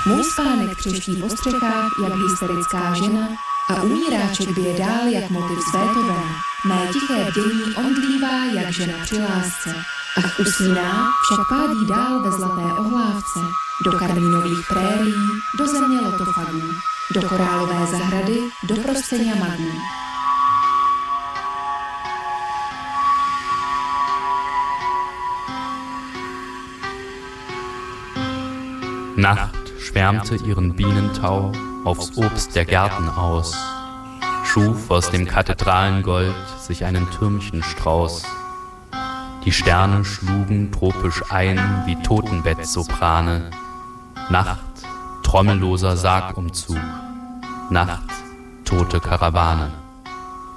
Můj spánek třeští po střechách jak hysterická žena a umíráček bije dál jak motiv z Beethovena. Mé tiché bdění omdlívá jak žena při lásce. Ach usíná, však pádí dál ve zlaté ohlávce. Do karmínových prérií, do země lotofagů, do korálové zahrady, do prostředí magů. Nacht schwärmte ihren Bienentau aufs Obst der Gärten aus, schuf aus dem Kathedralengold sich einen Türmchenstrauß. Die Sterne schlugen tropisch ein wie Totenbettsoprane. Nacht, trommelloser Sargumzug, Nacht, tote Karawane.